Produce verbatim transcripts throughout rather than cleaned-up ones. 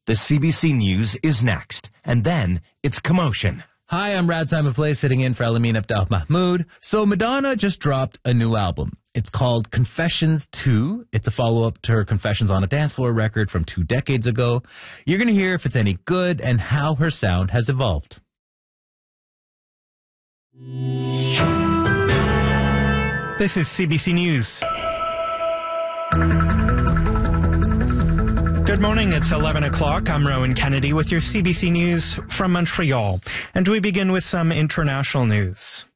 The C B C News is next, and then it's Commotion. Hi, I'm Rad Simon Play, sitting in for Alamin Abdel Mahmoud. So Madonna just dropped a new album. It's called Confessions two. It's a follow-up to her Confessions on a Dance Floor record from two decades ago. You're going to hear if it's any good and how her sound has evolved. This is C B C News. Good morning, it's eleven o'clock. I'm Rowan Kennedy with your C B C News from Montreal. And we begin with some international news.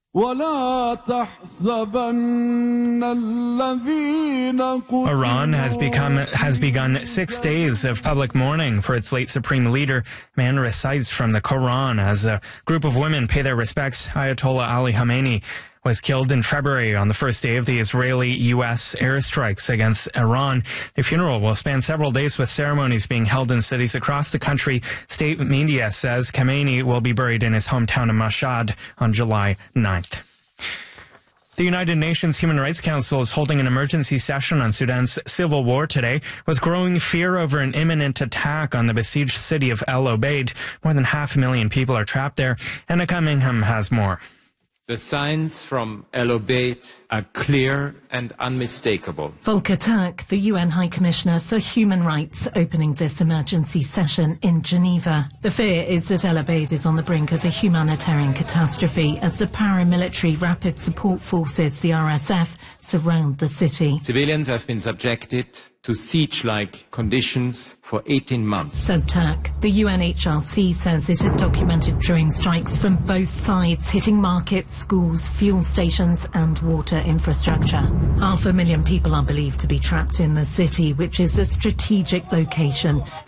Iran has become has begun six days of public mourning for its late supreme leader. Man recites from the Quran as a group of women pay their respects. Ayatollah Ali Khamenei was killed in February on the first day of the Israeli-U S airstrikes against Iran. The funeral will span several days with ceremonies being held in cities across the country. State media says Khamenei will be buried in his hometown of Mashhad on July ninth. The United Nations Human Rights Council is holding an emergency session on Sudan's civil war today, with growing fear over an imminent attack on the besieged city of El Obeid. More than half a million people are trapped there. Anna Cunningham has more. The signs from El Obeid are clear and unmistakable. Volker Turk, the U N High Commissioner for Human Rights, opening this emergency session in Geneva. The fear is that El Obeid is on the brink of a humanitarian catastrophe as the paramilitary Rapid Support Forces, the R S F, surround the city. Civilians have been subjected to siege-like conditions for eighteen months. Says Turk. The U N H R C says it has documented drone strikes from both sides, hitting markets, schools, fuel stations and water infrastructure. Half a million people are believed to be trapped in the city, which is a strategic location.